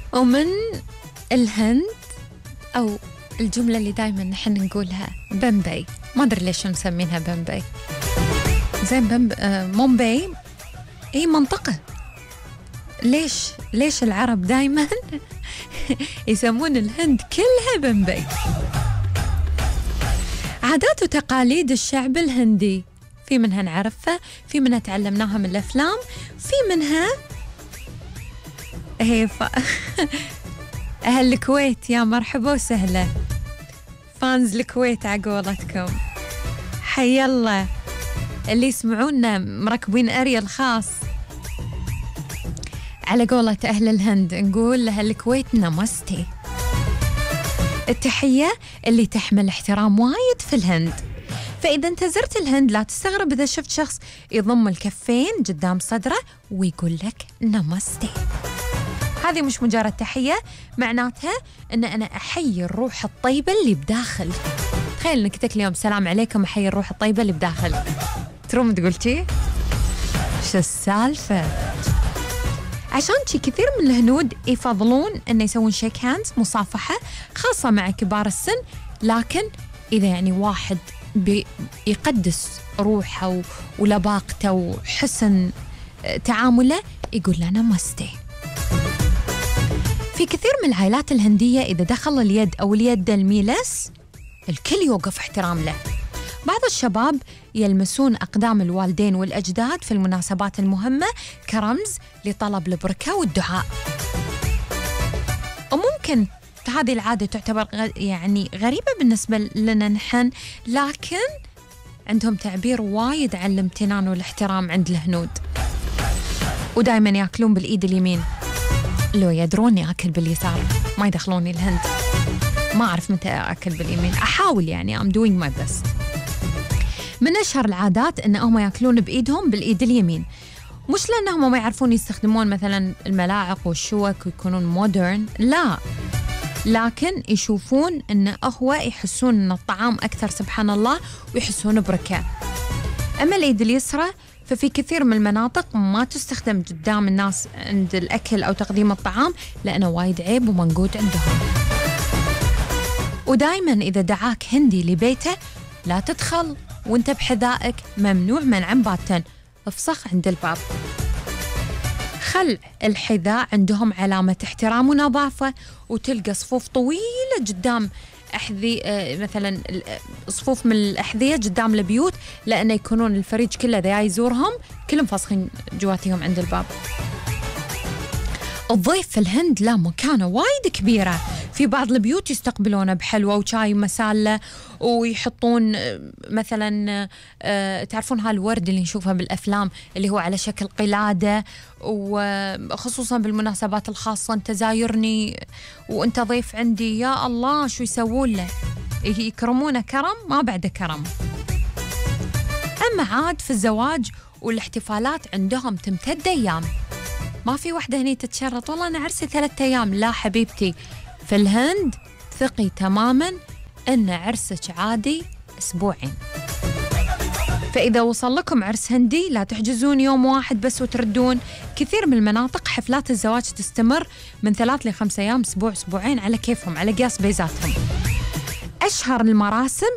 ومن الهند، أو الجملة اللي دايما نحن نقولها بمبي. ما أدري ليش مسمينها بمبي، زين مومباي هي منطقة. ليش العرب دايما يسمون الهند كلها بمبي؟ عادات وتقاليد الشعب الهندي، في منها نعرفها، في منها تعلمناها من الأفلام، في منها أهل الكويت. يا مرحبا وسهلا فانز الكويت عقولتكم، حي الله اللي يسمعونا مركبين أريل خاص. على قولة أهل الهند نقول لأهل الكويت نمستي، التحية اللي تحمل احترام وايد في الهند. فإذا انت زرت الهند لا تستغرب إذا شفت شخص يضم الكفين قدام صدره ويقول لك نمستي. هذه مش مجرد تحية، معناتها أن أنا أحيي الروح الطيبة اللي بداخل. تخيل أنك تكلم اليوم السلام عليكم، أحيي الروح الطيبة اللي بداخل. تروم تقول شي؟ شو السالفة؟ عشان شي كثير من الهنود يفضلون أن يسوون شيك هاندز، مصافحة خاصة مع كبار السن. لكن إذا يعني واحد بيقدس روحه ولباقته وحسن تعامله يقول له نمستي. في كثير من العائلات الهندية إذا دخل اليد أو اليد الميلس الكل يوقف احترام له. بعض الشباب يلمسون أقدام الوالدين والأجداد في المناسبات المهمة كرمز لطلب البركة والدعاء. وممكن هذه العادة تعتبر يعني غريبة بالنسبة لنا نحن، لكن عندهم تعبير وايد عن الامتنان والاحترام عند الهنود. ودائما يأكلون بالإيد اليمين، لو يدروني أكل باليسار ما يدخلوني الهند. ما أعرف متى أكل باليمين، أحاول يعني I'm doing my best. من أشهر العادات أنهم يأكلون بإيدهم بالإيد اليمين، مش لأنهم ما يعرفون يستخدمون مثلا الملاعق والشوك ويكونون مودرن، لا، لكن يشوفون أن هو يحسون أن الطعام أكثر سبحان الله ويحسون بركة. أما الإيد اليسرى ففي كثير من المناطق ما تستخدم قدام الناس عند الأكل أو تقديم الطعام لأنه وايد عيب ومنقود عندهم. ودايما إذا دعاك هندي لبيته لا تدخل وانت بحذائك، ممنوع منعا باتا، افسخ عند الباب. خل الحذاء عندهم علامة احترام ونظافة، وتلقى صفوف طويلة قدام مثلا صفوف من الأحذية قدام البيوت، لأنه يكونون الفريج كله ذا يزورهم كلهم فاسخين جواتيهم عند الباب. الضيف في الهند لا مكانة وايد كبيرة، في بعض البيوت يستقبلونه بحلوى وشاي ومسالة، ويحطون مثلا تعرفون هالورد اللي نشوفها بالأفلام اللي هو على شكل قلادة، وخصوصا بالمناسبات الخاصة انت زايرني وانت ضيف عندي، يا الله شو يسوون له، يكرمونه كرم ما بعده كرم. أما عاد في الزواج والاحتفالات عندهم تمتد أيام، ما في وحدة هني تتشرط والله أنا عرسي 3 أيام، لا حبيبتي، في الهند ثقي تماما أن عرسك عادي 2 أسبوعين. فإذا وصل لكم عرس هندي لا تحجزون يوم واحد بس وتردون. كثير من المناطق حفلات الزواج تستمر من 3 ل5 أيام، 1 أسبوع 2 أسبوعين على كيفهم، على قياس بيزاتهم. أشهر المراسم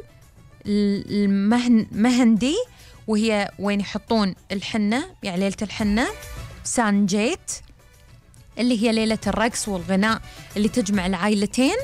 المهندي وهي وين يحطون الحنة، يعني ليلة الحنة، سانجيت اللي هي ليلة الرقص والغناء اللي تجمع العائلتين،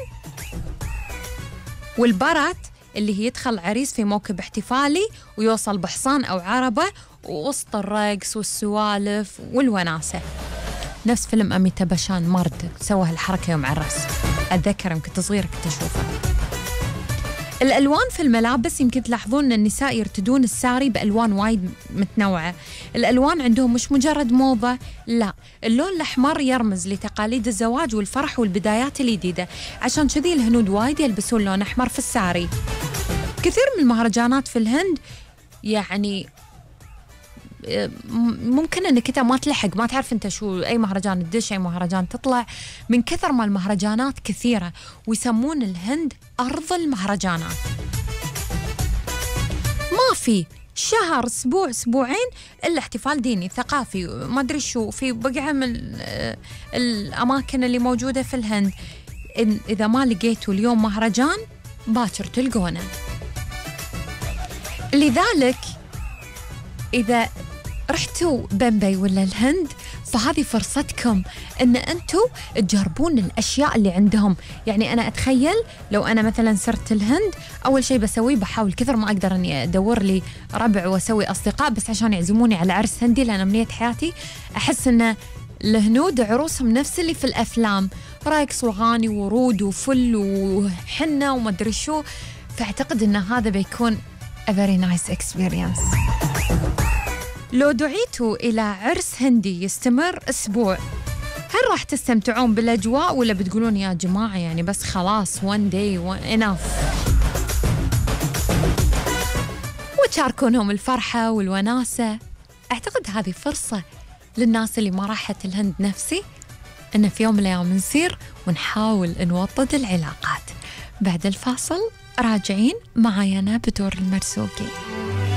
والبرات اللي هي يدخل عريس في موكب احتفالي ويوصل بحصان أو عربة ووسط الرقص والسوالف والوناسة. نفس فيلم أميتاب باشان مرد سوى هالحركة يوم عرس، أتذكر يمكن تصغير كنت أشوفه. الألوان في الملابس يمكن تلاحظون أن النساء يرتدون الساري بألوان وايد متنوعة. الألوان عندهم مش مجرد موضة، لا، اللون الأحمر يرمز لتقاليد الزواج والفرح والبدايات الجديدة، عشان كذي الهنود وايد يلبسون لون أحمر في الساري. كثير من المهرجانات في الهند يعني ممكن انك انت ما تلحق، ما تعرف انت شو اي مهرجان تدش اي مهرجان تطلع، من كثر ما المهرجانات كثيرة، ويسمون الهند أرض المهرجانات. ما في شهر أسبوع أسبوعين إلا احتفال ديني ثقافي ما أدري شو في بقعة من الأماكن اللي موجودة في الهند. إذا ما لقيتوا اليوم مهرجان باكر تلقونه. لذلك إذا رحتوا بمبي ولا الهند فهذه فرصتكم أن أنتوا تجربون الأشياء اللي عندهم. يعني أنا أتخيل لو أنا مثلا صرت الهند أول شيء بسويه بحاول كثر ما أقدر أني أدور لي ربع وأسوي أصدقاء بس عشان يعزموني على عرس هندي، لأن أمنية حياتي أحس أن الهنود عروسهم نفس اللي في الأفلام، رقص وغاني ورود وفل وحنة ومدري شو. فأعتقد أن هذا بيكون a very nice experience. لو دعيتوا إلى عرس هندي يستمر أسبوع، هل راح تستمتعون بالأجواء ولا بتقولون يا جماعة يعني بس خلاص one day enough؟ وتشاركونهم الفرحة والوناسة. أعتقد هذه فرصة للناس اللي ما راحت الهند نفسي أن في يوم من الأيام نصير ونحاول نوطد العلاقات. بعد الفاصل راجعين معايا أنا بدور المرزوقي.